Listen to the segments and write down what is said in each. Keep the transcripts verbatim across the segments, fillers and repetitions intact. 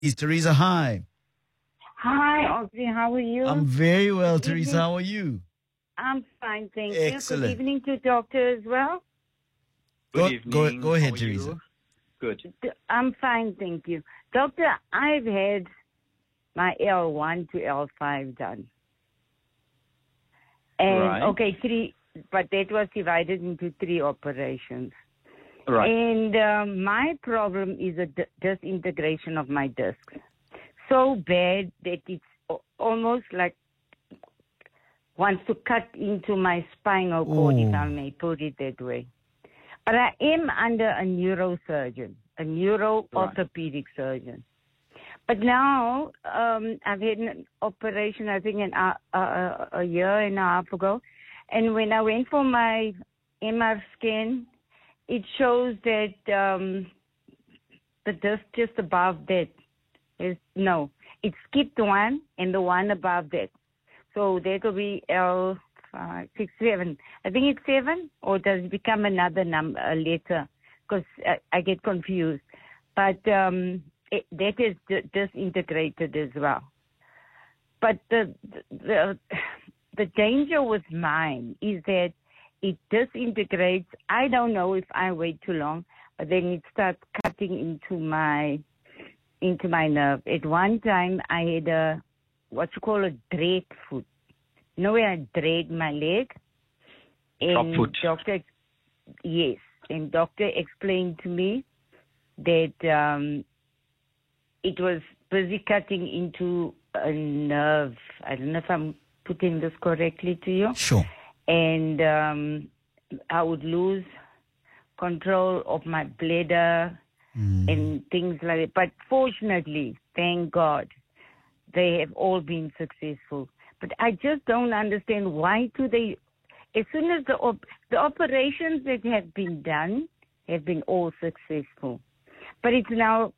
Is Teresa, hi. Hi, Audrey. How are you? I'm very well, Good Teresa. evening. How are you? I'm fine, thank Excellent. you. Good evening to doctor as well. Good Go, evening. go, go ahead, How are Teresa. you? Good. D- I'm fine, thank you. Doctor, I've had my L one to L five done. And, Right. okay, three, but that was divided into three operations. Right. And um, my problem is a d- disintegration of my discs. So bad that it's a- almost like wants to cut into my spinal cord, if Ooh. I may put it that way. But I am under a neurosurgeon, a neuro-orthopedic surgeon. But now um, I've had an operation, I think, an, uh, uh, a year and a half ago. And when I went for my M R scan, it shows that um, the disc just above that is, no, it skipped one and the one above that. So that will be L five, six, seven. I think it's seven, or does it become another number, a letter? Because I, I get confused. But um, it, that is d- disintegrated as well. But the, the the danger with mine is that it disintegrates. I don't know if I wait too long, but then it starts cutting into my into my nerve. At one time, I had a what you call a dread foot. You know where I dread my leg? And foot. doctor, yes, and doctor explained to me that um, it was busy cutting into a nerve. I don't know if I'm putting this correctly to you. Sure. And um, I would lose control of my bladder Mm. and things like that. But fortunately, thank God, they have all been successful. But I just don't understand why do they, as soon as the op- the operations that have been done have been all successful. But it's now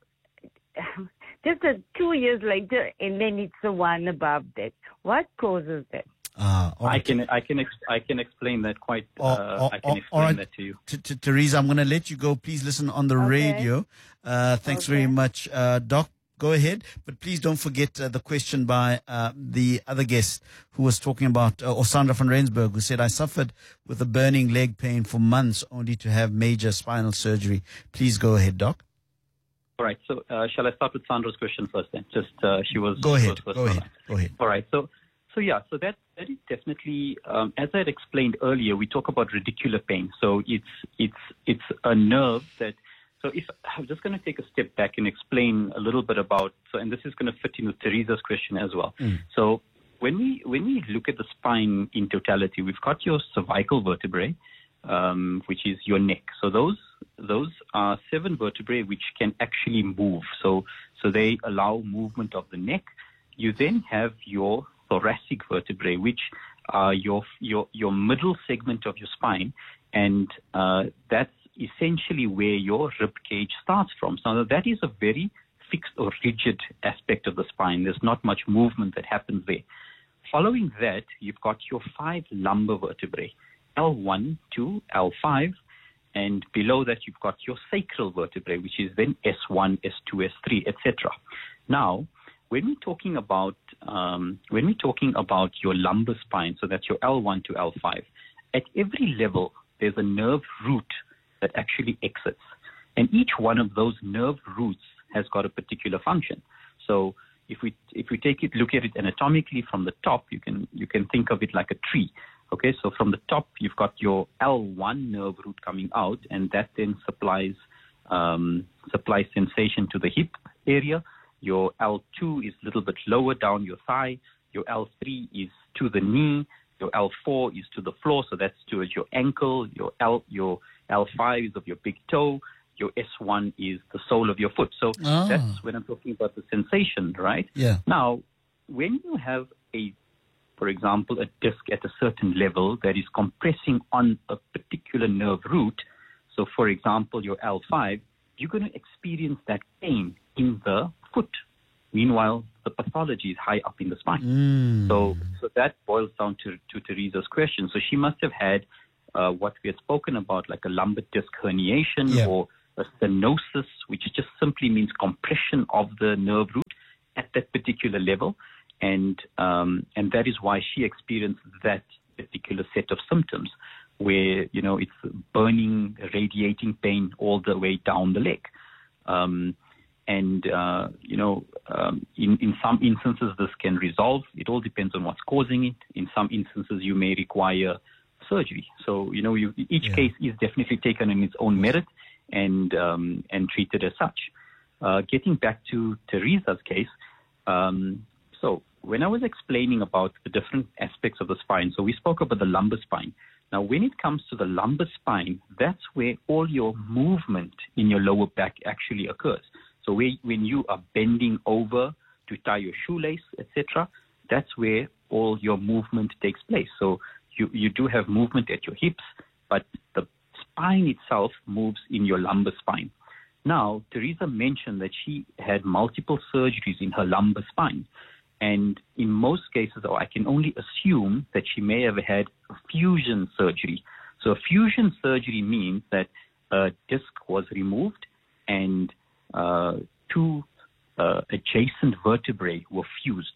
just a two years later, and then it's the one above that. What causes that? Uh, all I right. can I can ex- I can explain that quite. Oh, Uh, oh, I can oh, explain all right. that to you. T- t- Teresa, I'm going to let you go. Please listen on the Okay. radio. Uh, thanks very Okay. much, uh, Doc. Go ahead, but please don't forget uh, the question by uh, the other guest who was talking about, uh, or Sandra van Rensburg, who said, I suffered with a burning leg pain for months only to have major spinal surgery. Please go ahead, Doc. All right. So uh, shall I start with Sandra's question first? Then, just uh, she was. Go she ahead. was first Go on ahead. line. Go ahead. All right. So, so yeah. So that that is definitely, um, as I had explained earlier, we talk about radicular pain. So it's it's it's a nerve that. So if I'm just going to take a step back and explain a little bit about. So, and this is going to fit in with Teresa's question as well. Mm. So when we when we look at the spine in totality, we've got your cervical vertebrae, um, which is your neck. So those those are seven vertebrae which can actually move. So so they allow movement of the neck. You then have your thoracic vertebrae, which are your your your middle segment of your spine, and uh, that's essentially where your rib cage starts from. So that is a very fixed or rigid aspect of the spine. There's not much movement that happens there. Following that, you've got your five lumbar vertebrae, L one to L five, and below that you've got your sacral vertebrae, which is then S one, S two, S three, et cetera. Now, when we're talking about um, when we're talking about your lumbar spine, so that's your L one to L five, at every level there's a nerve root that actually exits, and each one of those nerve roots has got a particular function. So if we if we take it, look at it anatomically from the top, you can you can think of it like a tree. Okay, so from the top you've got your L one nerve root coming out, and that then supplies um, supplies sensation to the hip area. Your L two is a little bit lower down your thigh. Your L three is to the knee. Your L four is to the floor, so that's towards your ankle. Your L your L five is of your big toe. Your S one is the sole of your foot. So Ah. that's when I'm talking about the sensation, right? Yeah. Now, when you have a, for example, a disc at a certain level that is compressing on a particular nerve root, so for example, your L five, you're going to experience that pain in the foot. Meanwhile, the pathology is high up in the spine. Mm. So, so that boils down to, to Teresa's question. So she must have had uh, what we had spoken about, like a lumbar disc herniation Yeah. or a stenosis, which just simply means compression of the nerve root at that particular level. And um, and that is why she experienced that particular set of symptoms, where, you know, it's burning, radiating pain all the way down the leg. Um, and, uh, you know, um, in, in some instances, this can resolve. It all depends on what's causing it. In some instances, you may require surgery. So, you know, you, each yeah. case is definitely taken in its own merit and, um, and treated as such. Uh, getting back to Teresa's case, um, so when I was explaining about the different aspects of the spine, so we spoke about the lumbar spine. Now, when it comes to the lumbar spine, that's where all your movement in your lower back actually occurs. So where, when you are bending over to tie your shoelace, et cetera, that's where all your movement takes place. So you, you do have movement at your hips, but the spine itself moves in your lumbar spine. Now, Teresa mentioned that she had multiple surgeries in her lumbar spine. And in most cases, or I can only assume that she may have had a fusion surgery. So a fusion surgery means that a disc was removed and uh, two uh, adjacent vertebrae were fused.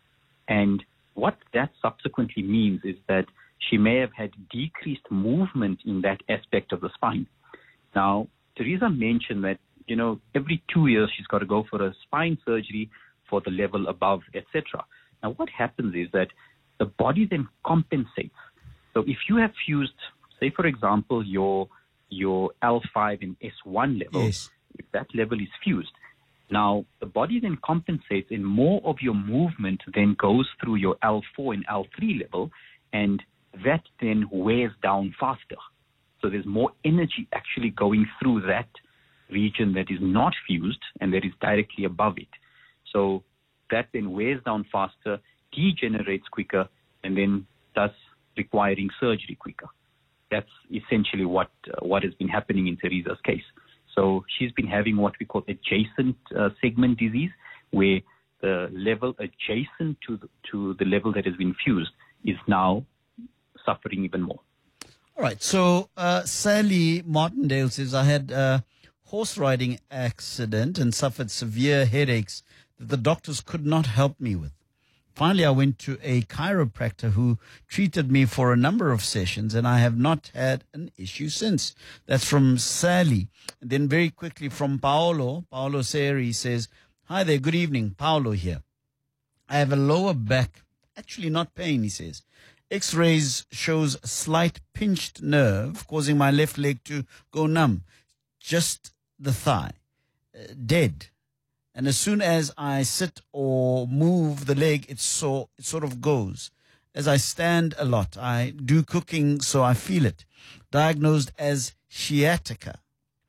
And what that subsequently means is that she may have had decreased movement in that aspect of the spine. Now, Teresa mentioned that, you know, every two years she's got to go for a spine surgery for the level above, et cetera. Now, what happens is that the body then compensates. So if you have fused, say, for example, your your L five and S one level, yes. if that level is fused, now the body then compensates and more of your movement then goes through your L four and L three level, and that then wears down faster. So there's more energy actually going through that region that is not fused and that is directly above it. So that then wears down faster, degenerates quicker, and then thus requiring surgery quicker. That's essentially what uh, what has been happening in Teresa's case. So she's been having what we call adjacent uh, segment disease, where the level adjacent to the, to the level that has been fused is now suffering even more. All right. So uh, Sally Martindale says, I had a horse riding accident and suffered severe headaches that the doctors could not help me with. Finally, I went to a chiropractor who treated me for a number of sessions, and I have not had an issue since. That's from Sally. And then very quickly from Paolo, Paolo Seri says, hi there, good evening, Paolo here. I have a lower back, actually not pain, he says. X-rays shows a slight pinched nerve causing my left leg to go numb, just the thigh, uh, dead. And as soon as I sit or move the leg, it, so, it sort of goes. As I stand a lot, I do cooking, so I feel it. Diagnosed as sciatica.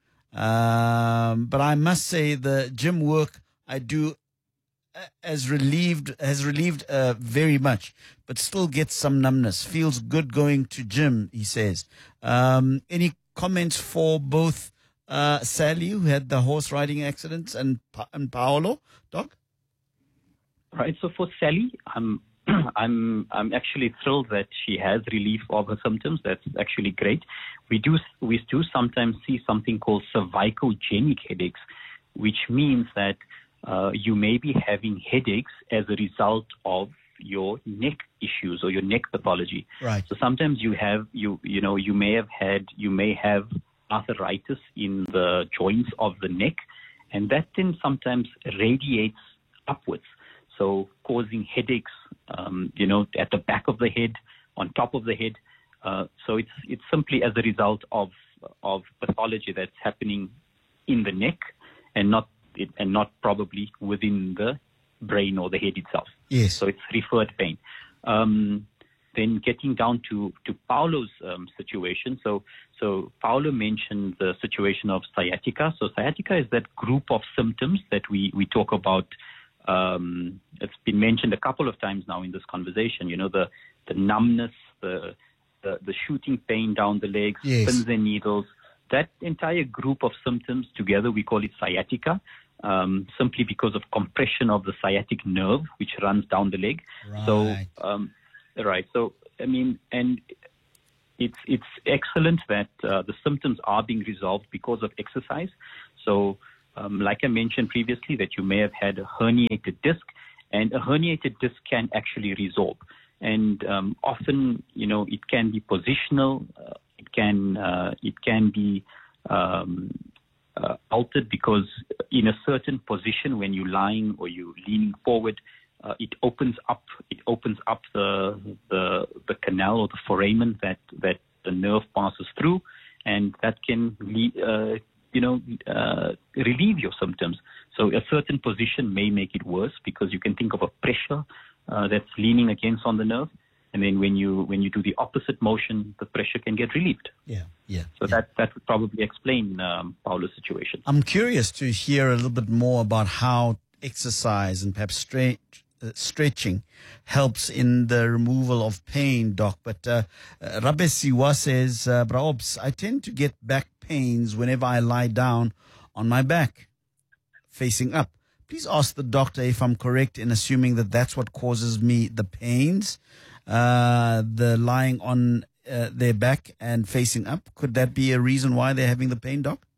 Um, but I must say the gym work I do has relieved, has relieved uh, very much, but still gets some numbness. Feels good going to gym, he says. Um, any comments for both Uh, Sally, who had the horse riding accidents, and and Paolo, Doc? Right. So for Sally, I'm I'm I'm actually thrilled that she has relief of her symptoms. That's actually great. We do we do sometimes see something called cervicogenic headaches, which means that uh, you may be having headaches as a result of your neck issues or your neck pathology. Right. So sometimes you have you you know you may have had you may have arthritis in the joints of the neck, and that then sometimes radiates upwards, so causing headaches, um, you know, at the back of the head, on top of the head. Uh, so it's it's simply as a result of of pathology that's happening in the neck, and not it, and not probably within the brain or the head itself. Yes. So it's referred pain. Um, Then getting down to, to Paolo's um, situation. So, so Paolo mentioned the situation of sciatica. So sciatica is that group of symptoms that we, we talk about. Um, it's been mentioned a couple of times now in this conversation. You know, the, the numbness, the, the, the shooting pain down the legs, yes. pins and needles. That entire group of symptoms together, we call it sciatica, um, simply because of compression of the sciatic nerve, which runs down the leg. Right. So, um, Right. So, I mean, and it's it's excellent that uh, the symptoms are being resolved because of exercise. So, um, like I mentioned previously, that you may have had a herniated disc, and a herniated disc can actually resolve. And um, often, you know, it can be positional. Uh, it can uh, it can be um, uh, altered because in a certain position, when you're lying or you're leaning forward, uh, it opens up. It opens up the the the canal or the foramen that that the nerve passes through, and that can le- uh, you know uh, relieve your symptoms. So a certain position may make it worse because you can think of a pressure Uh, that's leaning against on the nerve, and then when you when you do the opposite motion, the pressure can get relieved. Yeah, yeah. So yeah. that that would probably explain um, Paula's situation. I'm curious to hear a little bit more about how exercise and perhaps stretch, uh, stretching helps in the removal of pain, Doc. But uh, uh, Rabesiwa says, uh, Braobs, I tend to get back pains whenever I lie down on my back, facing up. Please ask the doctor if I'm correct in assuming that that's what causes me the pains, uh, the lying on uh, their back and facing up. Could that be a reason why they're having the pain, Doc?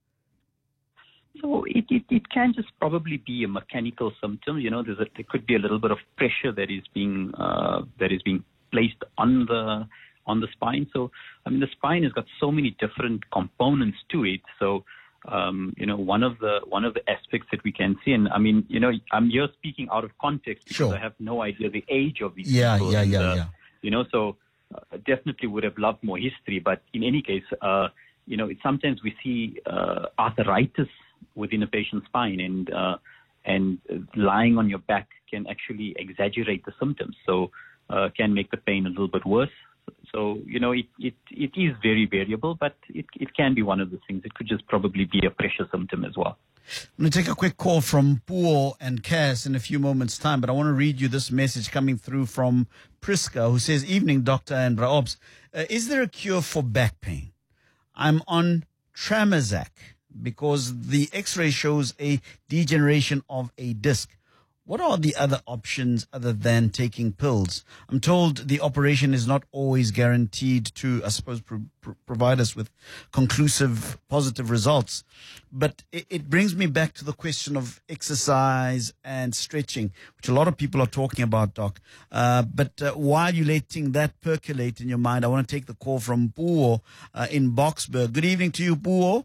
So it, it, it can just probably be a mechanical symptom. You know, there's a, there could be a little bit of pressure that is being uh, that is being placed on the on the spine. So I mean, the spine has got so many different components to it. So Um, you know, one of the one of the aspects that we can see, and I mean, you know, I'm here speaking out of context because Sure. I have no idea the age of these Yeah, people. yeah, and, yeah, uh, yeah. You know, so uh, definitely would have loved more history. But in any case, uh, you know, it, sometimes we see uh, arthritis within a patient's spine, and uh, and lying on your back can actually exaggerate the symptoms, so uh, can make the pain a little bit worse. So, you know, it, it, it is very variable, but it, it can be one of the things. It could just probably be a pressure symptom as well. I'm going to take a quick call from Puo and Cass in a few moments' time, but I want to read you this message coming through from Priska, who says, Evening, Doctor and Braobs. Uh, is there a cure for back pain? I'm on Tramazac because the x-ray shows a degeneration of a disc. What are the other options other than taking pills? I'm told the operation is not always guaranteed to, I suppose, pro- pro- provide us with conclusive, positive results. But it, it brings me back to the question of exercise and stretching, which a lot of people are talking about, Doc. Uh, but uh, while you're letting that percolate in your mind, I want to take the call from Puo uh, in Boksburg. Good evening to you, Puo.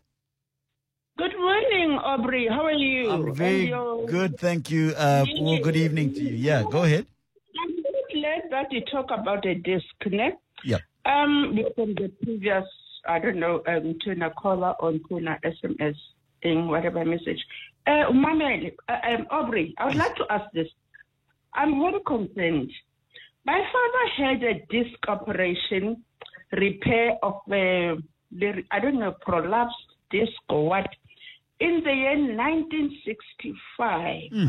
Good morning, Aubrey. How are you? I'm very your... good, thank you. Uh, Puo, good evening to you. Yeah, go ahead. I'm glad that you talk about a disconnect. Yeah. Um, from the previous, I don't know, um, Tuna caller on Tuna S M S thing, whatever message. Uh, Mama, uh, um, Aubrey, I would like to ask this. I'm very concerned. My father had a disc operation, repair of uh, the, I don't know, prolapsed disc or what, in the year nineteen sixty-five. Mm.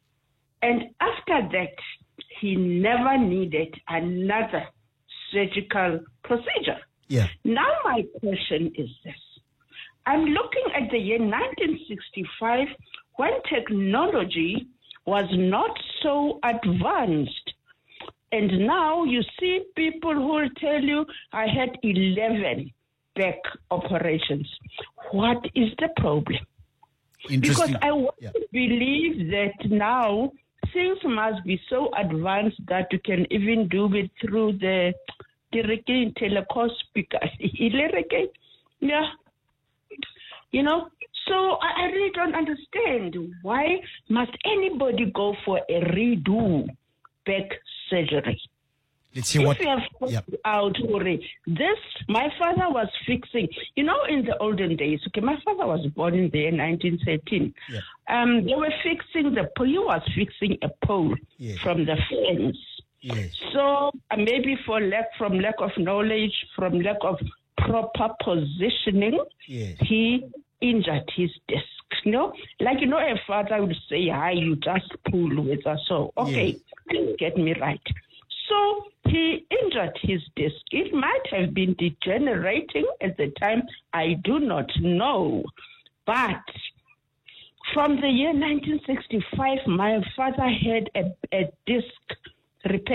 And after that, he never needed another surgical procedure. Yeah. Now my question is this. I'm looking at the year nineteen sixty-five when technology was not so advanced. And now you see people who will tell you, I had eleven back operations. What is the problem? Because I want yeah. to believe that now things must be so advanced that you can even do it through the telecospic. Yeah. You know, so I, I really don't understand why must anybody go for a redo back surgery. Let's see if what. you have Yep. out this, my father was fixing. You know, in the olden days, okay, my father was born in the year nineteen thirteen. Yep. Um, they were fixing the pole. He was fixing a pole yes. from the fence. Yes. So uh, maybe for lack, from lack of knowledge, from lack of proper positioning, yes. he injured his disc. You know, like you know, a father would say, "Hi, you just pull with us." So okay, yes. Get me right. So he injured his disc. It might have been degenerating at the time. I do not know. But from the year nineteen sixty-five, my father had a, a disc repair.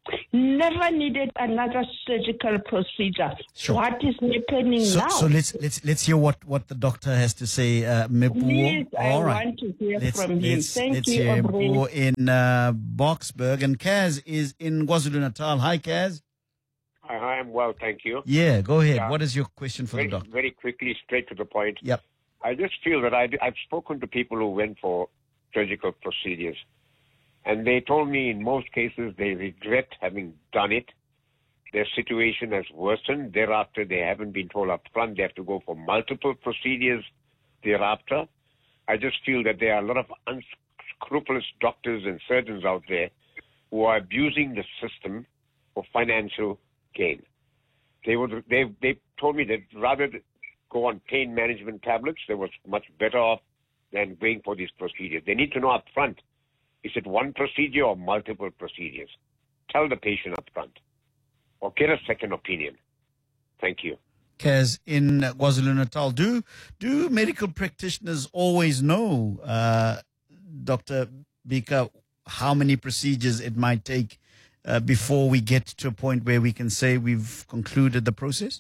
never needed another surgical procedure. Sure. What is happening So, now? so let's let's let's hear what, what the doctor has to say, uh, Mepuo. Please, I All right. want to hear Let's, from him. let's, Thank let's you, hear Aubrey. Mepuo in uh, Boksburg, and Kaz is in KwaZulu-Natal. Hi, Kaz. I I am well, thank you. Yeah, go ahead. Yeah. What is your question for Very, the doctor? very quickly, straight to the point. Yep. I just feel that I, I've spoken to people who went for surgical procedures, and they told me in most cases they regret having done it. Their situation has worsened. Thereafter, they haven't been told up front. They have to go for multiple procedures thereafter. I just feel that there are a lot of unscrupulous doctors and surgeons out there who are abusing the system for financial gain. They would, they, they told me that rather than go on pain management tablets, they was much better off than going for these procedures. They need to know up front, is it one procedure or multiple procedures? Tell the patient up front, or get a second opinion. Thank you. Kaz in KwaZulu-Natal. Do, do medical practitioners always know, uh, Doctor Bika, how many procedures it might take uh, before we get to a point where we can say we've concluded the process?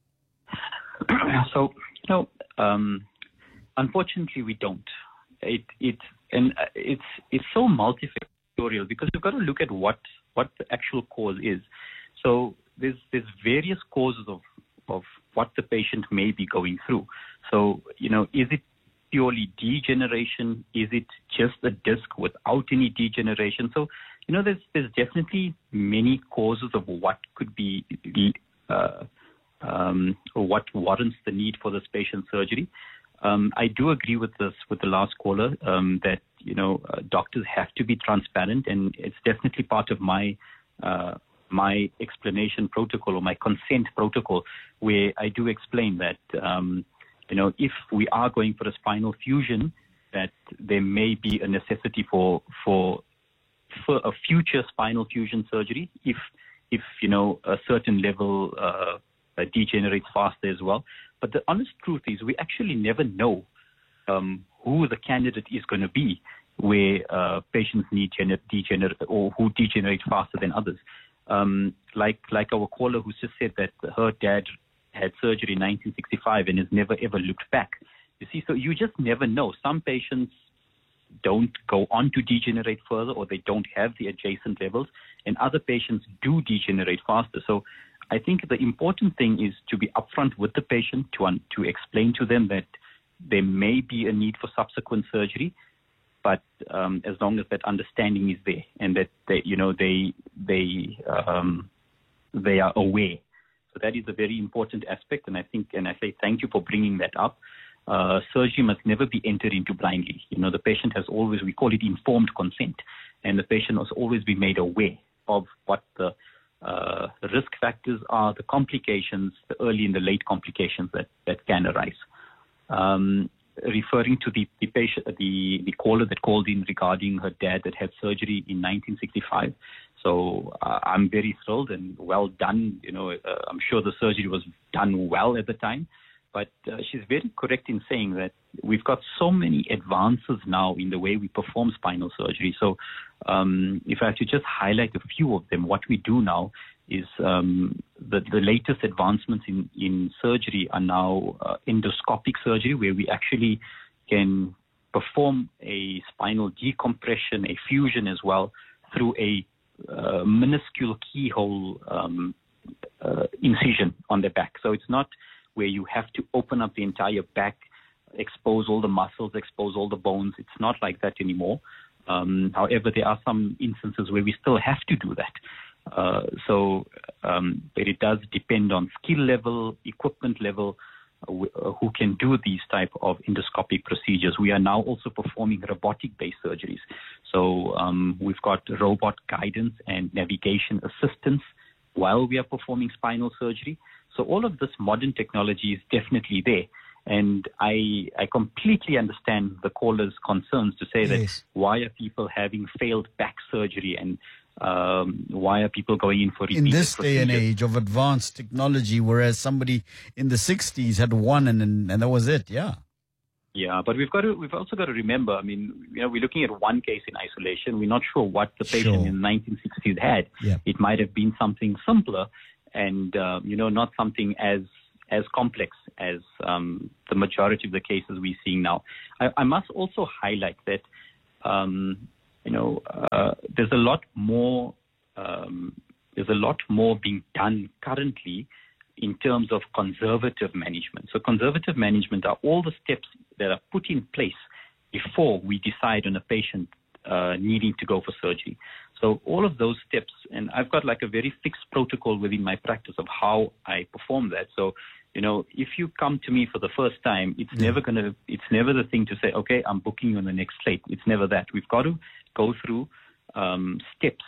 So, you know, um, unfortunately, we don't. It it and it's it's so multifactorial because you've got to look at what what the actual cause is. So there's there's various causes of of what the patient may be going through. So, you know, is it purely degeneration? Is it just a disc without any degeneration? So, you know, there's there's definitely many causes of what could be uh, um, or what warrants the need for this patient surgery. Um, I do agree with this with the last caller um, that you know uh, doctors have to be transparent, and it's definitely part of my uh, my explanation protocol or my consent protocol, where I do explain that um, you know if we are going for a spinal fusion, that there may be a necessity for for for a future spinal fusion surgery if if you know a certain level uh, degenerates faster as well. But the honest truth is we actually never know um, who the candidate is going to be, where uh, patients need gener- degenerate or who degenerate faster than others. Um, like like our caller who just said that her dad had surgery in nineteen sixty-five and has never ever looked back. You see, so you just never know. Some patients don't go on to degenerate further, or they don't have the adjacent levels, and other patients do degenerate faster. So I think the important thing is to be upfront with the patient, to un- to explain to them that there may be a need for subsequent surgery, but um, as long as that understanding is there and that they, you know, they they um, they are aware. So that is a very important aspect, and I think, and I say thank you for bringing that up. Uh, surgery must never be entered into blindly. You know, the patient has always, we call it informed consent, and the patient must always be made aware of what the Uh, the risk factors are, the complications, the early and the late complications that, that can arise. Um, referring to the the, patient, the the caller that called in regarding her dad that had surgery in nineteen sixty-five. So uh, I'm very thrilled and well done. You know, uh, I'm sure the surgery was done well at the time. But uh, she's very correct in saying that we've got so many advances now in the way we perform spinal surgery. So um, if I have to just highlight a few of them, what we do now is um, the, the latest advancements in, in surgery are now uh, endoscopic surgery, where we actually can perform a spinal decompression, a fusion as well, through a uh, minuscule keyhole um, uh, incision on the back. So it's not where you have to open up the entire back, expose all the muscles, expose all the bones. It's not like that anymore. Um, however, there are some instances where we still have to do that. Uh, so um, but it does depend on skill level, equipment level, uh, uh, who can do these type of endoscopic procedures. We are now also performing robotic-based surgeries. So um, we've got robot guidance and navigation assistance while we are performing spinal surgery. So all of this modern technology is definitely there. And I I completely understand the caller's concerns to say that Yes. why are people having failed back surgery and um, why are people going in for repeated In this day and procedures? age of advanced technology, whereas somebody in the sixties had one and, and, and that was it, yeah. Yeah, but we've got to, we've also got to remember, I mean, you know, we're looking at one case in isolation. We're not sure what the patient Sure. in the nineteen sixties had. Yeah. It might have been something simpler and, uh, you know, not something as as complex as um, the majority of the cases we're seeing now. I, I must also highlight that, um, you know, uh, there's a lot more, um, there's a lot more being done currently in terms of conservative management. So conservative management are all the steps that are put in place before we decide on a patient uh, needing to go for surgery. So all of those steps, and I've got like a very fixed protocol within my practice of how I perform that. So, you know, if you come to me for the first time, it's yeah. never going to, it's never the thing to say, okay, I'm booking you on the next slate. It's never that. We've got to go through um, steps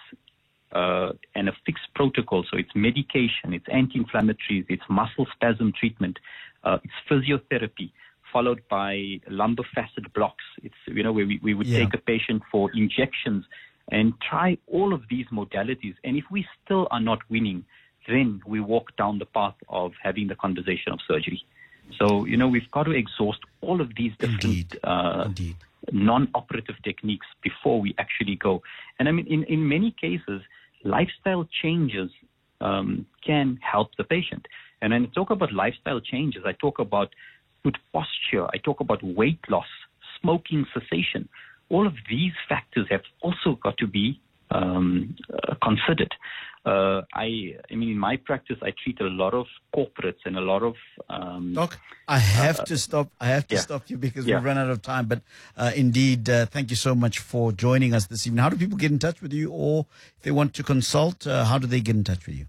Uh, and a fixed protocol. So it's medication, it's anti-inflammatories, it's muscle spasm treatment, uh, it's physiotherapy, followed by lumbar facet blocks. It's, you know, where we, we would Yeah. take a patient for injections and try all of these modalities. And if we still are not winning, then we walk down the path of having the conversation of surgery. So, you know, we've got to exhaust all of these different Indeed. Uh, Indeed. non-operative techniques before we actually go. And I mean, in, in many cases, lifestyle changes um, can help the patient. And when I talk about lifestyle changes, I talk about good posture, I talk about weight loss, smoking cessation. All of these factors have also got to be um, uh, considered. Uh, I, I mean, in my practice, I treat a lot of corporates and a lot of... Um, Doc, I have uh, to stop. I have to yeah. stop you because Yeah. we've run out of time. But uh, indeed, uh, thank you so much for joining us this evening. How do people get in touch with you, or if they want to consult, uh, how do they get in touch with you?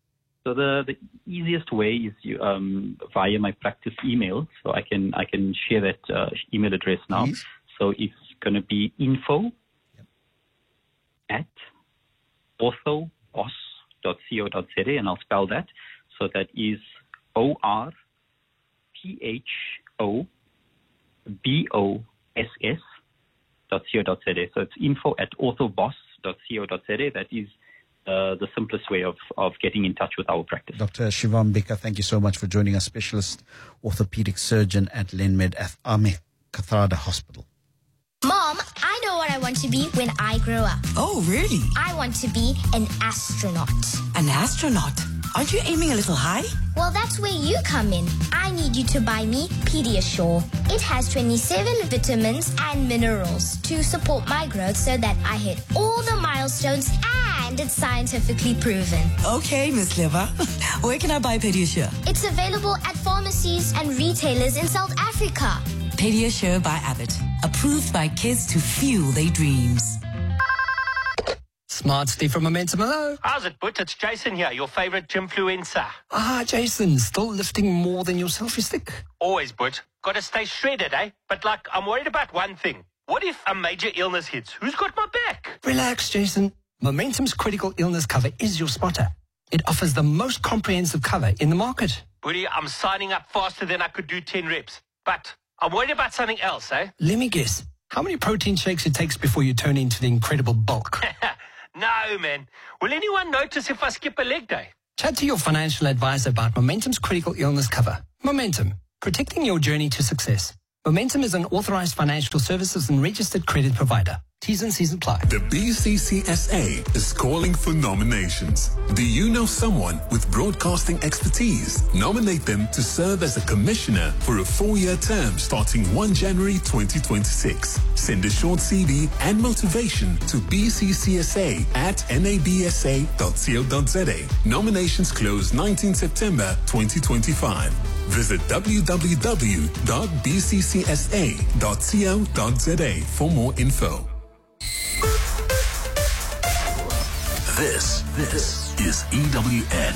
So the, the easiest way is you, um, via my practice email. So I can I can share that uh, email address now. Please. So it's going to be info Yep. at orthobos dot co dot za, and I'll spell that. So that is O R T H O B O S S dot co dot za. So it's info at orthobos dot co dot za. That is uh, the simplest way of, of getting in touch with our practice. Doctor Shivam Bika, thank you so much for joining us, specialist orthopedic surgeon at Lenmed Ame Kathrada Hospital. Mom, I know what I want to be when I grow up. Oh, really? I want to be an astronaut. An astronaut? Aren't you aiming a little high? Well, that's where you come in. I need you to buy me Pediasure. It has twenty-seven vitamins and minerals to support my growth so that I hit all the milestones, and it's scientifically proven. Okay, Miss Liver. Where can I buy Pediasure? It's available at pharmacies and retailers in South Africa. Pediasure by Abbott. Approved by kids to fuel their dreams. Smart Steve from Momentum. Hello. How's it, But? It's Jason here, your favorite gymfluencer. Ah, Jason, still lifting more than your selfie stick? Always, But. Gotta stay shredded, eh? But, like, I'm worried about one thing. What if a major illness hits? Who's got my back? Relax, Jason. Momentum's critical illness cover is your spotter. It offers the most comprehensive cover in the market. Buddy, I'm signing up faster than I could do ten reps. But I'm worried about something else, eh? Let me guess. How many protein shakes it takes before you turn into the incredible bulk? No, man. Will anyone notice if I skip a leg day? Chat to your financial advisor about Momentum's critical illness cover. Momentum, protecting your journey to success. Momentum is an authorized financial services and registered credit provider. T's and C's apply. The B C C S A is calling for nominations. Do you know someone with broadcasting expertise? Nominate them to serve as a commissioner for a four-year term starting the first of January twenty twenty-six. Send a short C V and motivation to b c c s a at n a b s a dot co dot za. Nominations close the nineteenth of September twenty twenty-five. Visit w w w dot b c c s a dot co dot za for more info. This, this is E W N.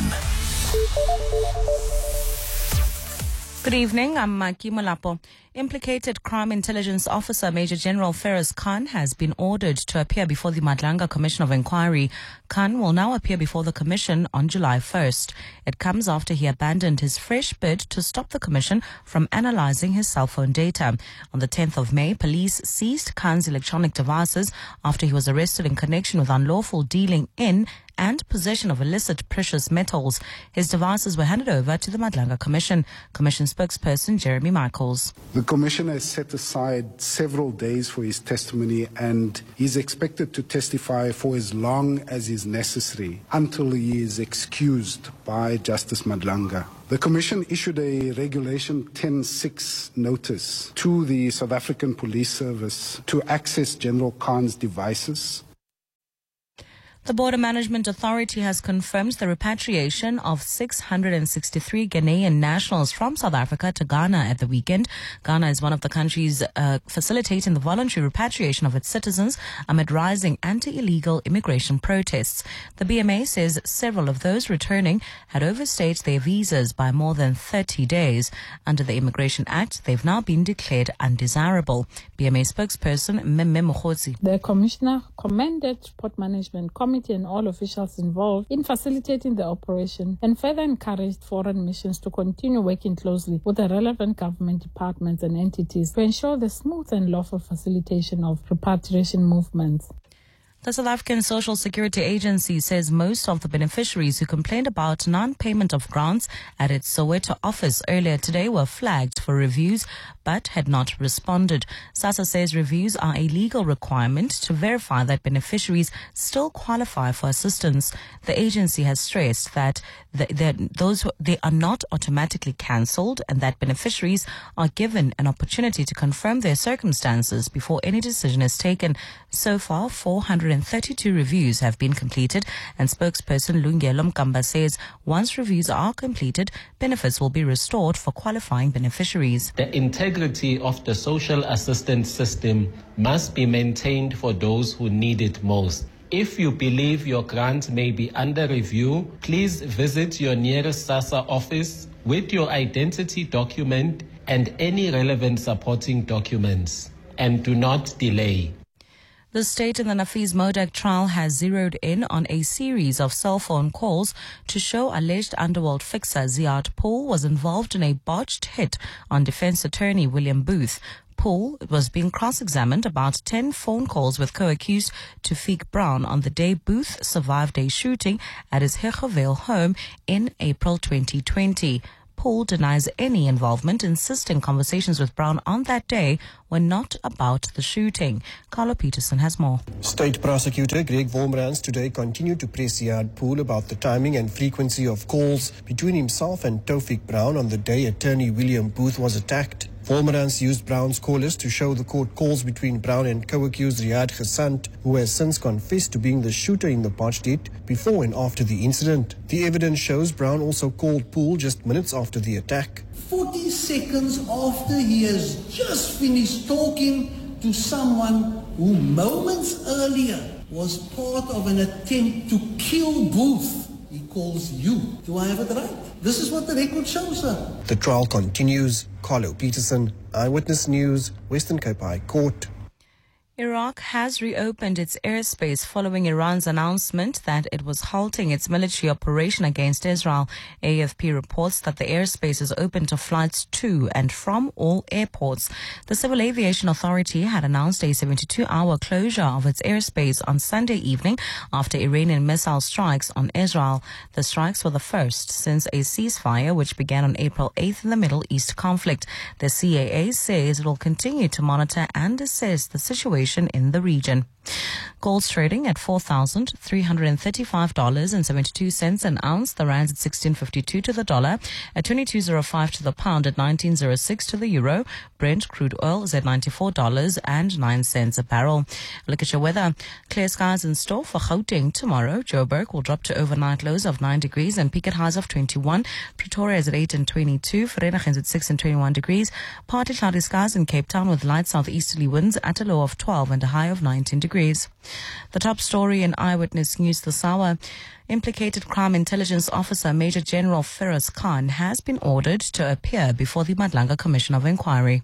Good evening, I'm Maki Malapo. Implicated crime intelligence officer Major General Feroz Khan has been ordered to appear before the Madlanga Commission of Inquiry. Khan will now appear before the commission on July first. It comes after he abandoned his fresh bid to stop the commission from analyzing his cell phone data. On the tenth of May, police seized Khan's electronic devices after he was arrested in connection with unlawful dealing in and possession possession of illicit precious metals. His devices were handed over to the Madlanga Commission. Commission spokesperson Jeremy Michaels. The Commission has set aside several days for his testimony, and he's expected to testify for as long as is necessary until he is excused by Justice Madlanga. The Commission issued a Regulation ten six notice to the South African Police Service to access General Khan's devices. The Border Management Authority has confirmed the repatriation of six hundred sixty-three Ghanaian nationals from South Africa to Ghana at the weekend. Ghana is one of the countries uh, facilitating the voluntary repatriation of its citizens amid rising anti-illegal immigration protests. The B M A says several of those returning had overstayed their visas by more than thirty days. Under the Immigration Act, they've now been declared undesirable. B M A spokesperson Mmemme Mokgotsi. The Commissioner commended Port Management Committee and all officials involved in facilitating the operation and further encouraged foreign missions to continue working closely with the relevant government departments and entities to ensure the smooth and lawful facilitation of repatriation movements. The South African Social Security Agency says most of the beneficiaries who complained about non-payment of grants at its Soweto office earlier today were flagged for reviews but had not responded. SASSA says reviews are a legal requirement to verify that beneficiaries still qualify for assistance. The agency has stressed that the, the, those who, they are not automatically cancelled and that beneficiaries are given an opportunity to confirm their circumstances before any decision is taken. So far, four hundred thirty-two reviews have been completed, and spokesperson Lungelo Mkamba says once reviews are completed, benefits will be restored for qualifying beneficiaries. The integrity of the social assistance system must be maintained for those who need it most. If you believe your grant may be under review, please visit your nearest SASSA office with your identity document and any relevant supporting documents, and do not delay. The state in the Nafiz Modak trial has zeroed in on a series of cell phone calls to show alleged underworld fixer Ziad Paul was involved in a botched hit on defense attorney William Booth. Paul was being cross-examined about ten phone calls with co-accused Tufik Brown on the day Booth survived a shooting at his Hechovale home in April twenty twenty. Paul denies any involvement, insisting conversations with Brown on that day were not about the shooting. Carlo Peterson has more. State Prosecutor Greg Wolmerans today continued to press Ziad Paul about the timing and frequency of calls between himself and Tufik Brown on the day attorney William Booth was attacked. Wolmerans used Brown's callers to show the court calls between Brown and co-accused Riyad Ghasant, who has since confessed to being the shooter in the botched hit before and after the incident. The evidence shows Brown also called Poole just minutes after the attack. forty seconds after he has just finished talking to someone who moments earlier was part of an attempt to kill Booth, he calls you. Do I have it right? This is what the record shows, sir. The trial continues. Carlo Peterson, Eyewitness News, Western Cape High Court. Iraq has reopened its airspace following Iran's announcement that it was halting its military operation against Israel. A F P reports that the airspace is open to flights to and from all airports. The Civil Aviation Authority had announced a seventy-two hour closure of its airspace on Sunday evening after Iranian missile strikes on Israel. The strikes were the first since a ceasefire which began on April eighth in the Middle East conflict. The C A A says it will continue to monitor and assess the situation in the region. Gold's trading at four thousand three hundred thirty-five dollars and seventy-two cents an ounce. The rand's at sixteen fifty-two to the dollar, at twenty-two oh five to the pound, at nineteen oh six to the euro. Brent crude oil is at ninety-four dollars and nine cents a barrel. Look at your weather. Clear skies in store for Gauteng tomorrow. Joburg will drop to overnight lows of nine degrees and peak at highs of twenty-one. Pretoria is at eight and twenty-two. Vereeniging is at six and twenty-one degrees. Partly cloudy skies in Cape Town with light southeasterly winds at a low of twelve and a high of nineteen degrees. The top story in Eyewitness News this hour. Implicated crime intelligence officer Major General Feroz Khan has been ordered to appear before the Madlanga Commission of Inquiry.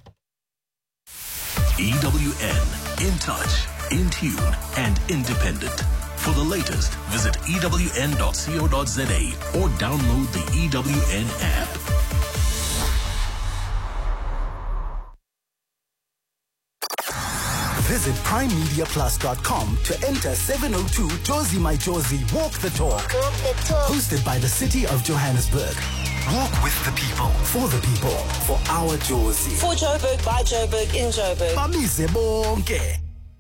E W N, in touch, in tune, and independent. For the latest, visit E W N dot co dot za or download the E W N app. Visit prime media plus dot com to enter seven oh two Jozi My Jozi Walk the Talk. Walk the Talk. Hosted by the City of Johannesburg. Walk with the people, for the people, for our Jozi. For Joburg, by Joburg, in Joburg. Bamize bonke.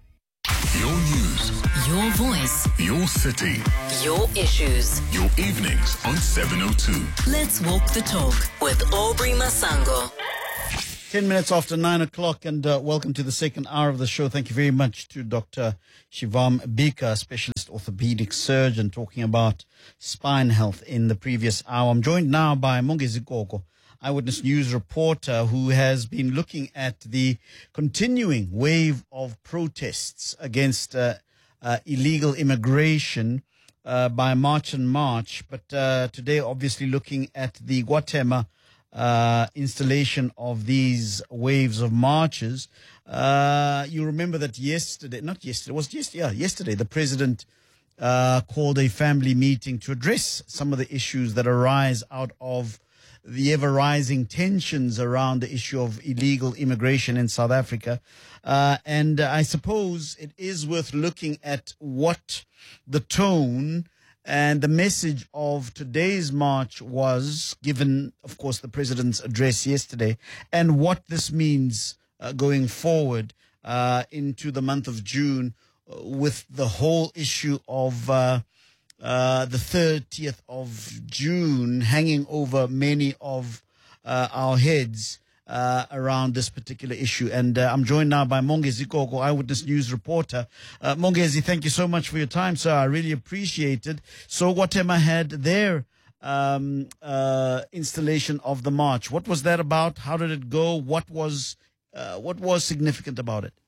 Your news. Your voice. Your city. Your issues. Your evenings on seven oh two. Let's walk the talk with Aubrey Masango. Ten minutes after nine o'clock, and uh, welcome to the second hour of the show. Thank you very much to Doctor Shivam Bika, specialist orthopedic surgeon, talking about spine health in the previous hour. I'm joined now by Mongezi Koko, Eyewitness News reporter, who has been looking at the continuing wave of protests against uh, uh, illegal immigration uh, by March and March. But uh, today, obviously, looking at the Guatemala Uh, installation of these waves of marches. Uh, you remember that yesterday, not yesterday, was just, yeah, yesterday, the president uh, called a family meeting to address some of the issues that arise out of the ever-rising tensions around the issue of illegal immigration in South Africa. Uh, and uh, I suppose it is worth looking at what the tone and the message of today's march was, given, of course, the president's address yesterday, and what this means uh, going forward uh, into the month of June uh, with the whole issue of uh, uh, the thirtieth of June hanging over many of uh, our heads Uh, around this particular issue. And uh, I'm joined now by Mongezi Koko, Eyewitness News reporter. Uh, Mongezi, thank you so much for your time, sir. I really appreciate it. So Guatemala had their um, uh, installation of the march. What was that about? How did it go? What was uh, what was significant about it?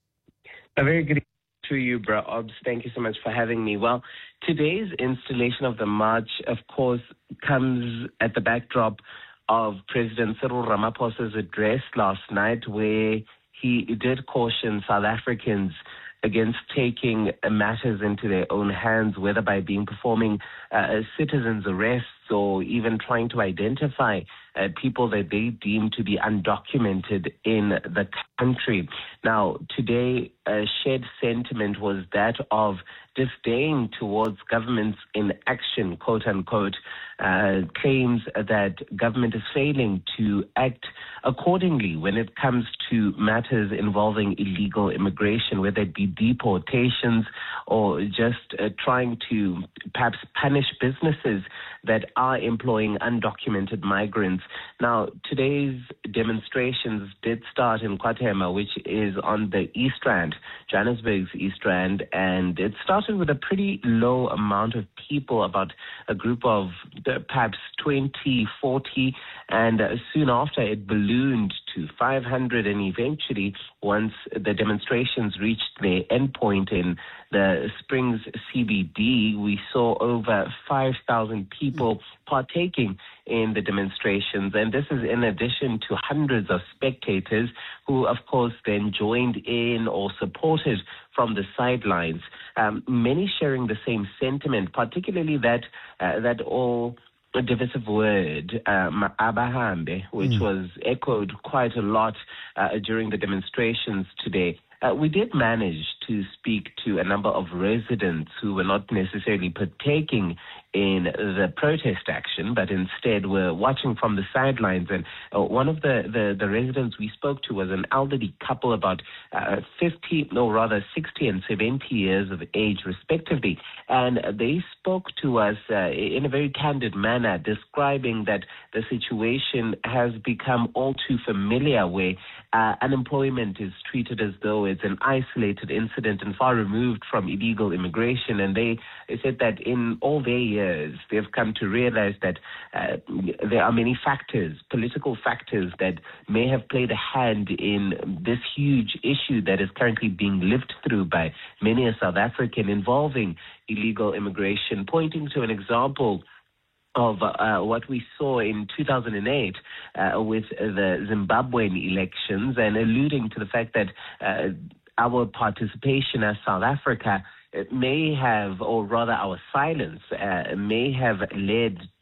A very good evening to you, Bro Obs. Thank you so much for having me. Well, today's installation of the march, of course, comes at the backdrop of President Cyril Ramaphosa's address last night, where he did caution South Africans against taking matters into their own hands, whether by being performing uh, citizens' arrests or even trying to identify uh, people that they deem to be undocumented in the country. Now, today, a shared sentiment was that of disdain towards government's inaction, quote unquote, uh, claims that government is failing to act accordingly when it comes to matters involving illegal immigration, whether it be deportations or just uh, trying to perhaps punish businesses that are employing undocumented migrants. Now, today's demonstrations did start in Guatemala, which is on the East Rand, Johannesburg's East Rand, and it started with a pretty low amount of people, about a group of perhaps twenty, forty, and uh, soon after it ballooned to five hundred, and eventually, once the demonstrations reached their endpoint in the Springs C B D, we saw over five thousand people partaking in the demonstrations. And this is in addition to hundreds of spectators who, of course, then joined in or supported from the sidelines. Um, many sharing the same sentiment, particularly that uh, that all divisive word, um, abahambe, which mm. was echoed quite a lot uh, during the demonstrations today. Uh, we did manage to speak to a number of residents who were not necessarily partaking in the protest action, but instead were watching from the sidelines. And uh, one of the, the, the residents we spoke to was an elderly couple, about uh, fifty, or rather sixty and seventy years of age, respectively. And they spoke to us uh, in a very candid manner, describing that the situation has become all too familiar, where uh, unemployment is treated as though it's an isolated incident and far removed from illegal immigration. And they, they said that in all their years, they've come to realize that uh, there are many factors, political factors, that may have played a hand in this huge issue that is currently being lived through by many a South African involving illegal immigration, pointing to an example of uh, what we saw in two thousand eight uh, with the Zimbabwean elections, and alluding to the fact that uh, our participation as South Africa may have, or rather our silence, uh, may have led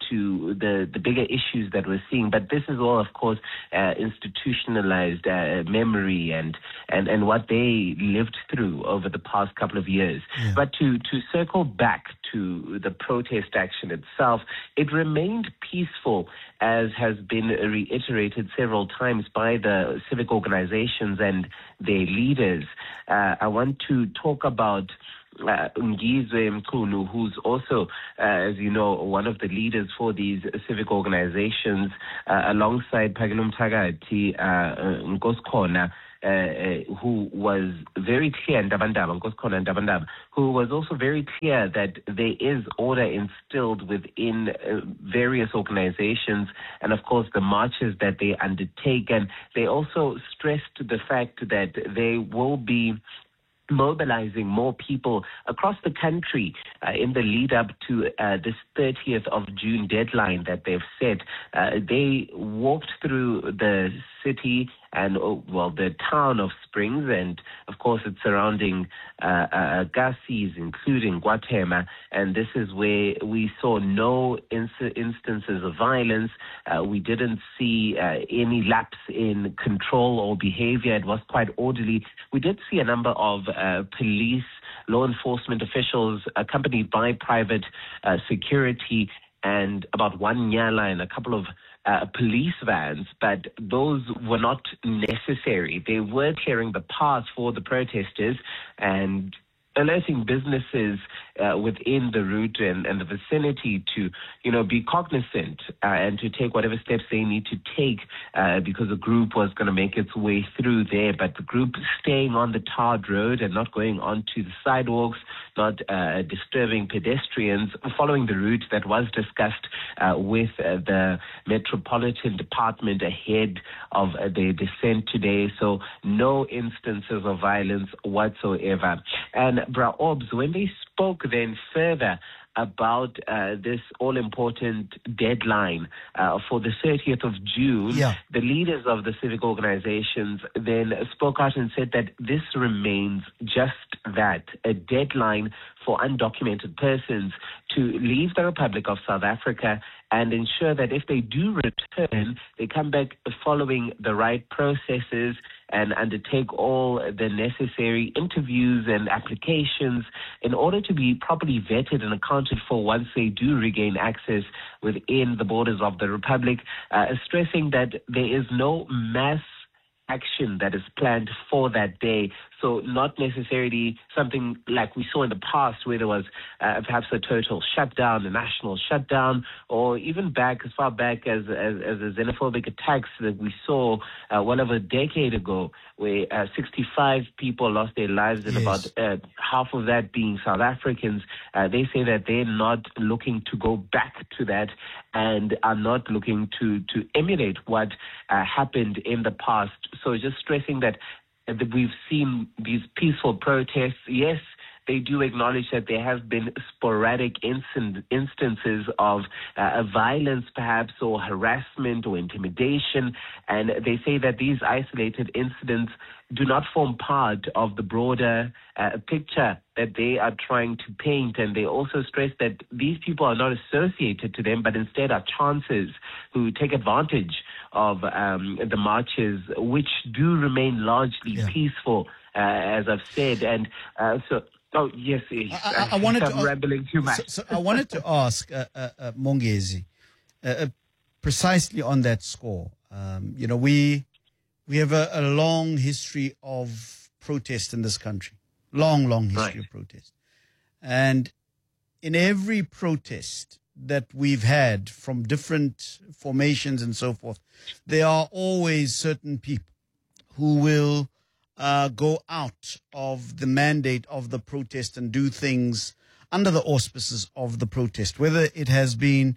to the, the bigger issues that we're seeing. But this is all, of course, uh, institutionalized uh, memory and, and, and what they lived through over the past couple of years. Yeah. But to, to circle back to the protest action itself, it remained peaceful, as has been reiterated several times by the civic organizations and their leaders. Uh, I want to talk about Uh, Ngizwe Mkulu, who's also, uh, as you know, one of the leaders for these civic organizations, uh, alongside Phakile Mthakathi, uh, Nkosikhona, uh, uh, who was very clear, Ndabandaba, Nkosikhona Ndabandaba, who was also very clear that there is order instilled within uh, various organizations, and of course the marches that they undertake. And they also stressed the fact that they will be mobilizing more people across the country uh, in the lead up to uh, this thirtieth of June deadline that they've set. Uh, they walked through the city and, oh, well, the town of Springs and, of course, its surrounding uh, uh, Gassies, including Guatemala, and this is where we saw no ins- instances of violence. Uh, we didn't see uh, any lapse in control or behavior. It was quite orderly. We did see a number of uh, police, law enforcement officials accompanied by private uh, security and about one Nyala and a couple of uh, police vans, but those were not necessary. They were clearing the path for the protesters and alerting businesses uh, within the route and, and the vicinity to, you know, be cognizant uh, and to take whatever steps they need to take uh, because the group was going to make its way through there. But the group staying on the tarred road and not going onto the sidewalks, not uh, disturbing pedestrians, following the route that was discussed uh, with uh, the Metropolitan Department ahead of uh, their descent today. So no instances of violence whatsoever. And Bra Obs, when they spoke then further about uh, this all-important deadline uh, for the thirtieth of June, yeah. the leaders of the civic organizations then spoke out and said that this remains just that, a deadline for undocumented persons to leave the Republic of South Africa and ensure that if they do return, they come back following the right processes and undertake all the necessary interviews and applications in order to be properly vetted and accounted for once they do regain access within the borders of the Republic, uh, stressing that there is no mass action that is planned for that day. So not necessarily something like we saw in the past where there was uh, perhaps a total shutdown, a national shutdown, or even back as far back as, as, as the xenophobic attacks that we saw uh, well over a decade ago, where uh, sixty-five people lost their lives and yes. about uh, half of that being South Africans. Uh, they say that they're not looking to go back to that and are not looking to, to emulate what uh, happened in the past. So just stressing that that we've seen these peaceful protests. Yes, they do acknowledge that there have been sporadic instant, instances of uh, violence, perhaps, or harassment or intimidation, and they say that these isolated incidents do not form part of the broader uh, picture that they are trying to paint. And they also stress that these people are not associated to them, but instead are chancers who take advantage of um, the marches, which do remain largely yeah. peaceful, uh, as I've said. And uh, so... Oh, yes, yes. I, I, I wanted I'm to rambling too much. So, so I wanted to ask uh, uh, uh, Mongezi, uh, uh, precisely on that score. Um, you know, we we have a, a long history of protest in this country, long, long history right. of protest. And in every protest that we've had from different formations and so forth, there are always certain people who will Uh, go out of the mandate of the protest and do things under the auspices of the protest, whether it has been,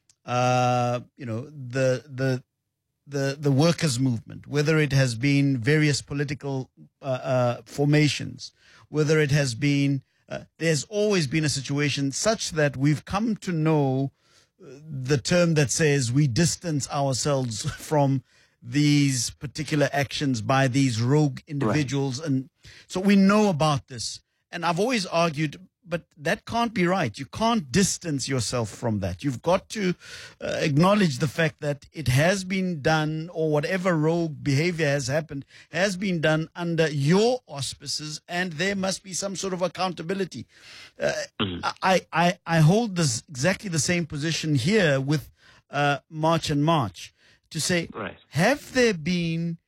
uh, you know, the the the the workers' movement, whether it has been various political uh, uh, formations, whether it has been, uh, there's always been a situation such that we've come to know the term that says we distance ourselves from these particular actions by these rogue individuals. Right. And so we know about this. And I've always argued but that can't be right. You can't distance yourself from that. You've got to uh, acknowledge the fact that it has been done, or whatever rogue behavior has happened has been done under your auspices, and there must be some sort of accountability. Uh, I, I, I hold this exactly the same position here with uh, March and March, to say, right. have there been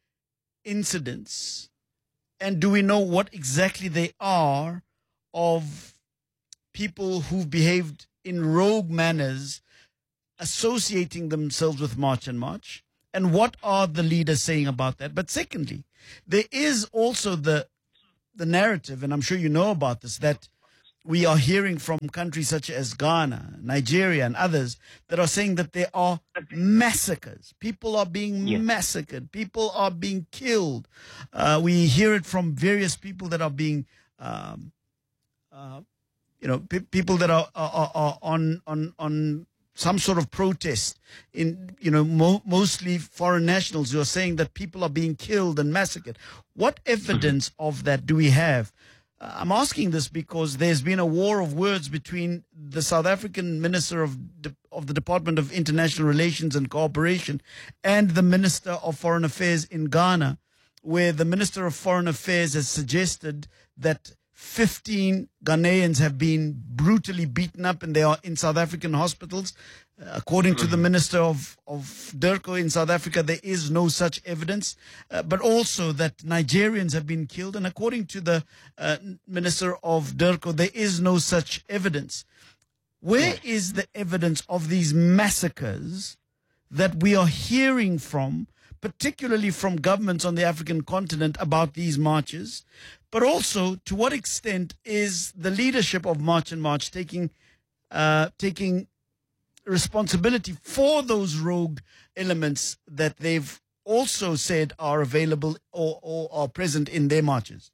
incidents, and do we know what exactly they are, of people who've behaved in rogue manners associating themselves with March and March? And what are the leaders saying about that? But secondly, there is also the the narrative, and I'm sure you know about this, that we are hearing from countries such as Ghana, Nigeria, and others that are saying that there are massacres. People are being yeah. massacred. People are being killed. Uh, we hear it from various people that are being, um, uh, you know, pe- people that are, are, are on on on some sort of protest. In you know, mo- mostly foreign nationals who are saying that people are being killed and massacred. What evidence of that do we have? I'm asking this because there's been a war of words between the South African Minister of De- of the Department of International Relations and Cooperation and the Minister of Foreign Affairs in Ghana, where the Minister of Foreign Affairs has suggested that fifteen Ghanaians have been brutally beaten up and they are in South African hospitals. Uh, according to the Minister of, of DIRCO in South Africa, there is no such evidence, uh, but also that Nigerians have been killed. And according to the uh, Minister of DIRCO, there is no such evidence. Where is the evidence of these massacres that we are hearing from, particularly from governments on the African continent, about these marches? But also, to what extent is the leadership of March and March taking uh, taking responsibility for those rogue elements that they've also said are available or, or are present in their marches?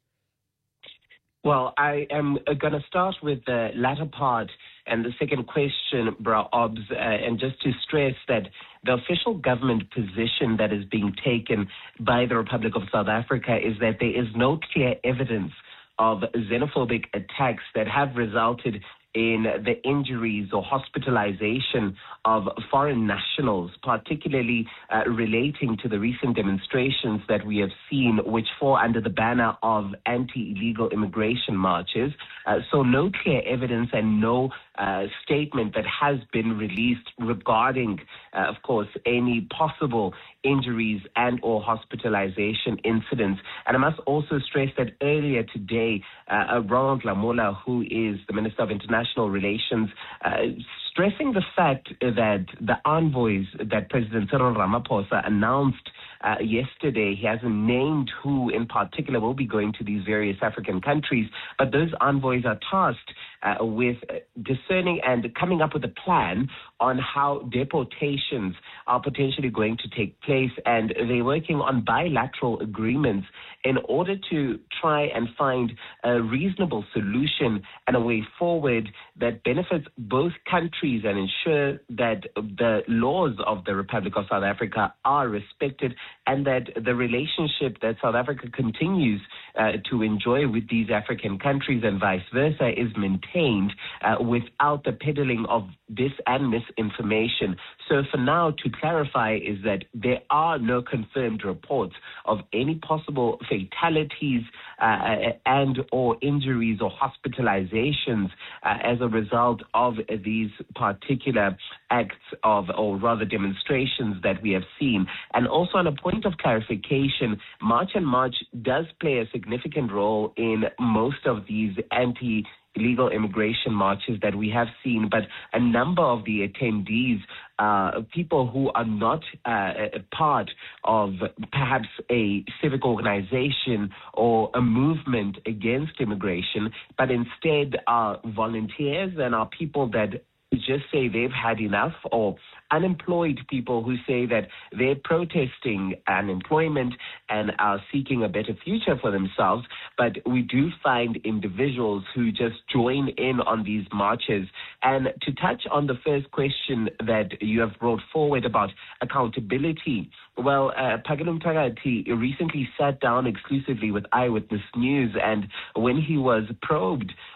Well, I am going to start with the latter part and the second question, Bra Obs, uh, and just to stress that the official government position that is being taken by the Republic of South Africa is that there is no clear evidence of xenophobic attacks that have resulted in the injuries or hospitalization of foreign nationals, particularly uh, relating to the recent demonstrations that we have seen, which fall under the banner of anti-illegal immigration marches. Uh, so no clear evidence and no uh, statement that has been released regarding, uh, of course, any possible injuries and or hospitalization incidents. And I must also stress that earlier today, uh, Ronald Lamola, who is the Minister of International Relations, uh, stressing the fact that the envoys that President Cyril Ramaphosa announced Uh, yesterday, he hasn't named who in particular will be going to these various African countries, but those envoys are tasked uh, with discerning and coming up with a plan on how deportations are potentially going to take place, and they're working on bilateral agreements in order to try and find a reasonable solution and a way forward that benefits both countries and ensure that the laws of the Republic of South Africa are respected and that the relationship that South Africa continues uh, to enjoy with these African countries and vice versa is maintained uh, without the peddling of dis and misinformation. So for now, to clarify, is that there are no confirmed reports of any possible fatalities uh, and or injuries or hospitalizations uh, as a result of these particular acts of, or rather demonstrations that we have seen. And also on a point of clarification, March and March does play a significant role in most of these anti illegal immigration marches that we have seen, but a number of the attendees, uh, people who are not uh, a part of perhaps a civic organization or a movement against immigration, but instead are volunteers and are people that just say they've had enough, or unemployed people who say that they're protesting unemployment and are seeking a better future for themselves. But we do find individuals who just join in on these marches. And to touch on the first question that you have brought forward about accountability, well, uh, Phakile Mthakathi recently sat down exclusively with Eyewitness News, and when he was probed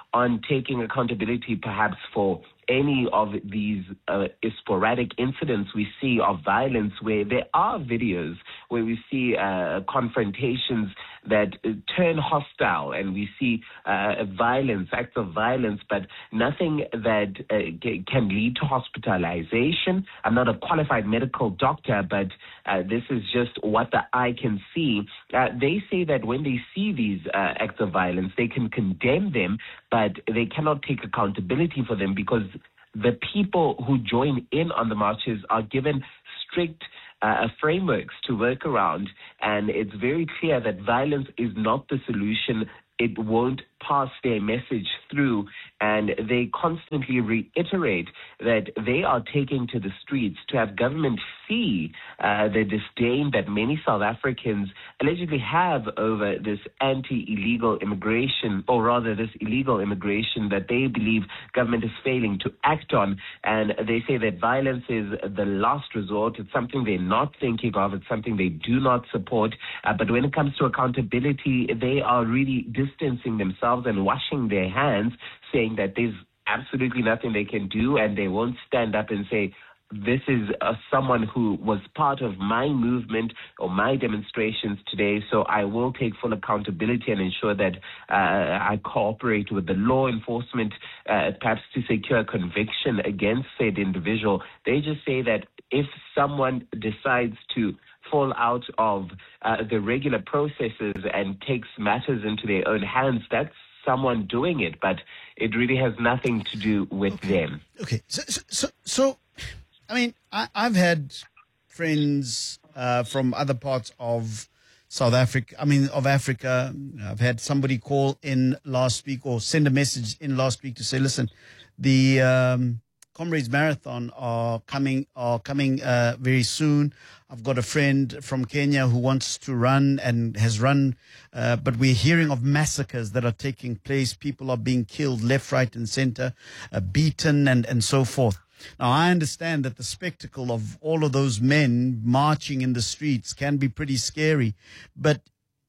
on taking accountability perhaps for any of these uh, sporadic incidents we see of violence, where there are videos where we see uh, confrontations that uh, turn hostile, and we see uh, violence, acts of violence, but nothing that uh, c- can lead to hospitalization. I'm not a qualified medical doctor, but uh, this is just what the eye can see. Uh, they say that when they see these uh, acts of violence, they can condemn them, but they cannot take accountability for them, because the people who join in on the marches are given strict uh, frameworks to work around, and it's very clear that violence is not the solution. It won't pass their message through, and they constantly reiterate that they are taking to the streets to have government see uh, the disdain that many South Africans allegedly have over this anti-illegal immigration, or rather this illegal immigration that they believe government is failing to act on. And they say that violence is the last resort. It's something they're not thinking of. It's something they do not support. Uh, but when it comes to accountability, they are really distancing themselves and washing their hands, saying that there's absolutely nothing they can do, and they won't stand up and say, this is uh, someone who was part of my movement or my demonstrations today, so I will take full accountability and ensure that uh, I cooperate with the law enforcement, uh, perhaps to secure conviction against said individual. They just say that if someone decides to fall out of uh, the regular processes and takes matters into their own hands, that's someone doing it, but it really has nothing to do with okay. them. Okay, so, so, so I mean, I, I've had friends uh, from other parts of South Africa, I mean, of Africa. I've had somebody call in last week or send a message in last week to say, listen, the um, Comrades Marathon are coming are coming uh, very soon. I've got a friend from Kenya who wants to run and has run, uh, but we're hearing of massacres that are taking place. People are being killed left, right, and center, uh, beaten, and, and so forth. Now, I understand that the spectacle of all of those men marching in the streets can be pretty scary, but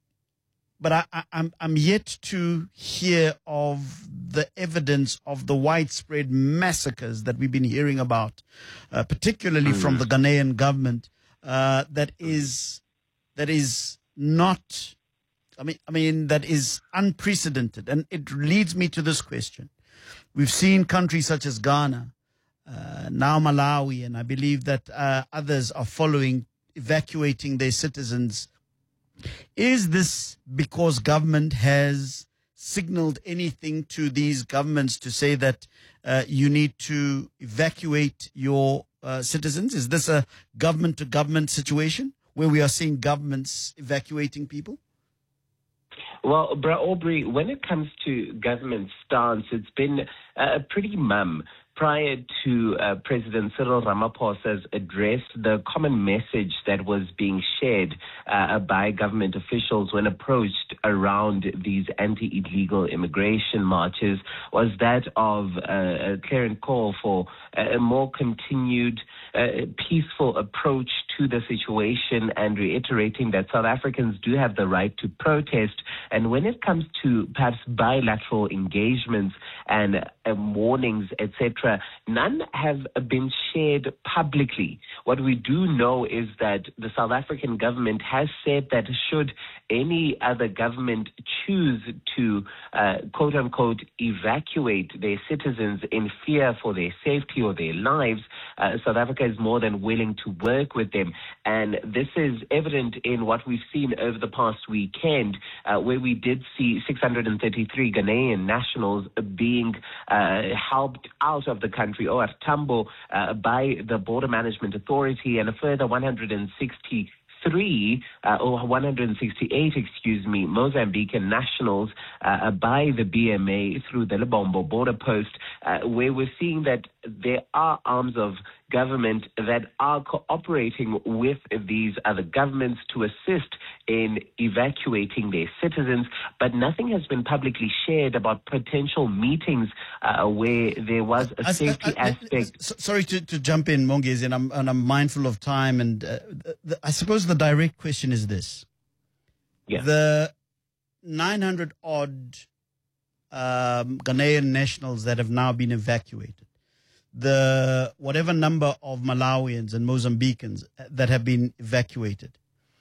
but I, I, I'm I'm yet to hear of the evidence of the widespread massacres that we've been hearing about, uh, particularly from the Ghanaian government. Uh, that is, that is not, I mean, I mean, that is unprecedented. And it leads me to this question. We've seen countries such as Ghana, uh, now Malawi, and I believe that uh, others are following, evacuating their citizens. Is this because government has signaled anything to these governments to say that uh, you need to evacuate your Uh, citizens? Is this a government-to-government situation where we are seeing governments evacuating people? Well, Bra Aubrey, when it comes to government stance, it's been uh, pretty mum. Prior to uh, President Cyril Ramaphosa's address, the common message that was being shared uh, by government officials when approached around these anti-illegal immigration marches was that of uh, a clear call for a more continued uh, peaceful approach to the situation, and reiterating that South Africans do have the right to protest. And when it comes to perhaps bilateral engagements and uh, warnings, et cetera, none have been shared publicly. What we do know is that the South African government has said that should any other government choose to, uh, quote unquote, evacuate their citizens in fear for their safety or their lives, uh, South Africa is more than willing to work with them. And this is evident in what we've seen over the past weekend, uh, where we did see six hundred thirty-three Ghanaian nationals being uh, helped out of the country, O R Tambo, uh, by the Border Management Authority, and a further one hundred sixty-three uh, or one hundred sixty-eight, excuse me, Mozambican nationals uh, by the B M A through the Lebombo border post, uh, where we're seeing that there are arms of government that are cooperating with these other governments to assist in evacuating their citizens, but nothing has been publicly shared about potential meetings uh, where there was a safety I, I, I, aspect. Sorry to, to jump in, Mongezi, and I'm, and I'm mindful of time, and uh, the, I suppose the direct question is this. Yeah. The nine hundred odd um, Ghanaian nationals that have now been evacuated, the whatever number of Malawians and Mozambicans that have been evacuated,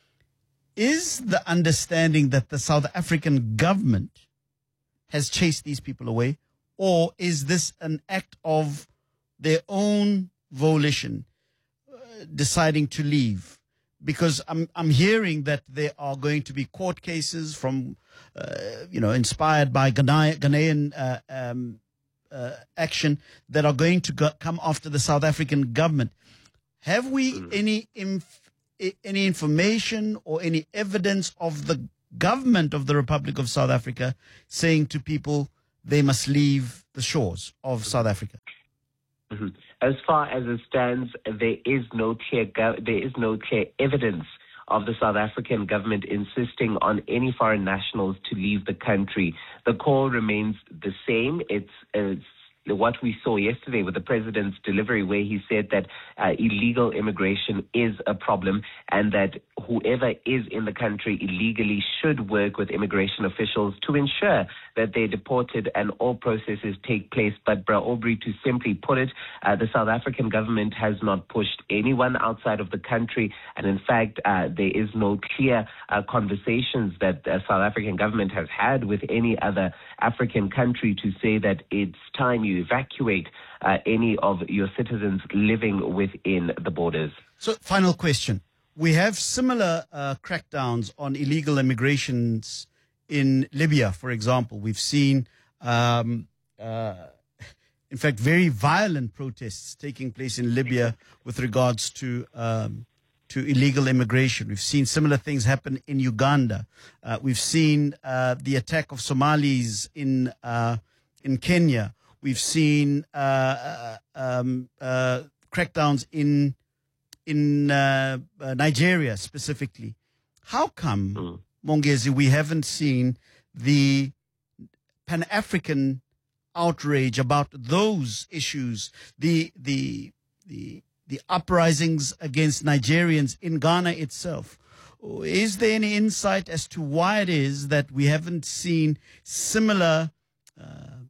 is the understanding that the South African government has chased these people away, or is this an act of their own volition, uh, deciding to leave? Because I'm I'm hearing that there are going to be court cases from, uh, you know, inspired by Ghana, Ghanaian uh, um, uh, action that are going to go, come after the South African government. Have we any inf- any information or any evidence of the government of the Republic of South Africa saying to people they must leave the shores of South Africa? Mm-hmm. As far as it stands, there is no clear go- there is no clear evidence of the South African government insisting on any foreign nationals to leave the country. The call remains the same. It's, it's what we saw yesterday with the president's delivery, where he said that uh, illegal immigration is a problem and that whoever is in the country illegally should work with immigration officials to ensure that they're deported and all processes take place. But Bra Aubrey, to simply put it, uh, the South African government has not pushed anyone outside of the country, and in fact, uh, there is no clear uh, conversations that the South African government has had with any other African country to say that it's time you evacuate uh, any of your citizens living within the borders. So, final question. We have similar uh, crackdowns on illegal immigrations in Libya, for example. We've seen, um, uh, in fact, very violent protests taking place in Libya with regards to um, to illegal immigration. We've seen similar things happen in Uganda. Uh, we've seen uh, the attack of Somalis in uh, in Kenya. We've seen uh, um, uh, crackdowns in in uh, uh, Nigeria specifically. How come, mm. Mongezi, we haven't seen the Pan-African outrage about those issues, the the the the uprisings against Nigerians in Ghana itself? Is there any insight as to why it is that we haven't seen similar uh,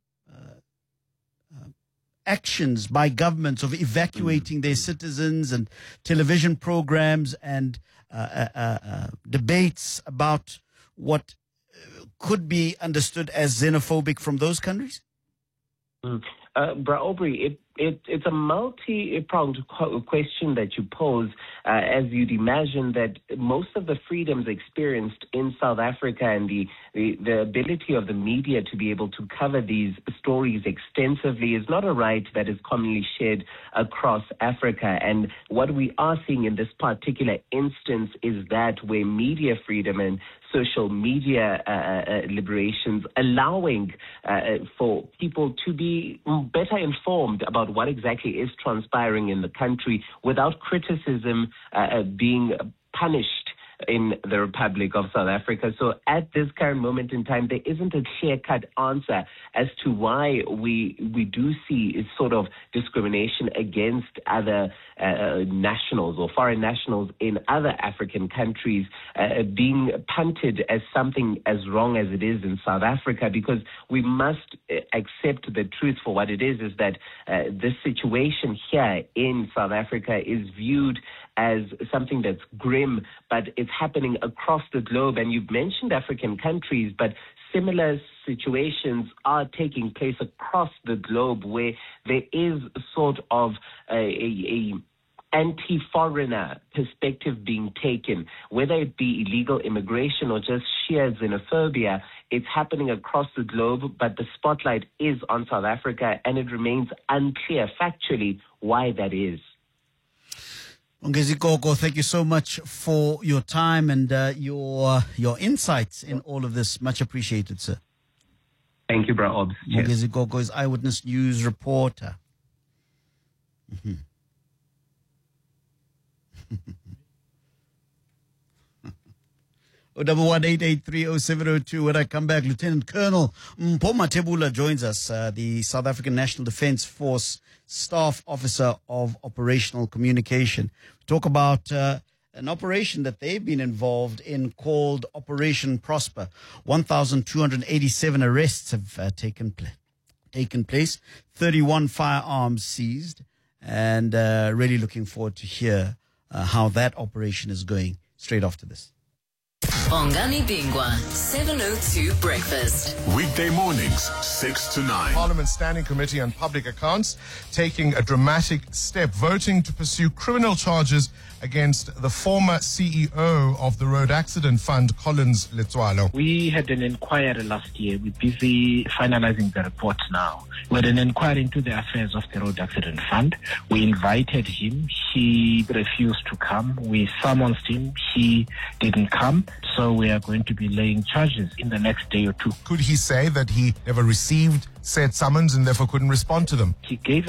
actions by governments of evacuating their citizens, and television programs and uh, uh, uh, debates about what could be understood as xenophobic from those countries? Mm. Uh, Bra Aubrey, it, it, it's a multi-pronged question that you pose, uh, as you'd imagine that most of the freedoms experienced in South Africa and the, the, the ability of the media to be able to cover these stories extensively is not a right that is commonly shared across Africa. And what we are seeing in this particular instance is that where media freedom and social media uh, uh, liberations allowing uh, for people to be better informed about what exactly is transpiring in the country without criticism uh, being punished in the Republic of South Africa. So at this current moment in time, there isn't a clear-cut answer as to why we we do see sort of discrimination against other uh, nationals or foreign nationals in other African countries uh, being punted as something as wrong as it is in South Africa, because we must accept the truth for what it is, is that uh, this situation here in South Africa is viewed as something that's grim, but it's happening across the globe. And you've mentioned African countries, but similar situations are taking place across the globe where there is sort of a, a, a anti-foreigner perspective being taken, whether it be illegal immigration or just sheer xenophobia. It's happening across the globe, but the spotlight is on South Africa, and it remains unclear factually why that is. Mongezi Gogo, thank you so much for your time and uh, your uh, your insights in all of this. Much appreciated, sir. Thank you, Bra Obs. Mongezi Gogo is Eyewitness News reporter. Mm-hmm. oh double one eight eight three oh seven oh two. When I come back, Lieutenant Colonel Mpoma Tebula joins us, uh, the South African National Defence Force Staff Officer of Operational Communication. Talk about uh, an operation that they've been involved in called Operation Prosper. one thousand two hundred eighty-seven arrests have uh, taken, pl- taken place, thirty-one firearms seized, and uh, really looking forward to hear uh, how that operation is going straight after this. Bongani Bingwa, seven oh two Breakfast. Weekday mornings, six to nine. Parliament Standing Committee on Public Accounts taking a dramatic step, voting to pursue criminal charges against the former C E O of the Road Accident Fund, Collins Letswalo. We had an inquiry last year. We're busy finalizing the report now. We had an inquiry into the affairs of the Road Accident Fund. We invited him. He refused to come. We summoned him. He didn't come. So we are going to be laying charges in the next day or two. Could he say that he never received said summons and therefore couldn't respond to them? He gave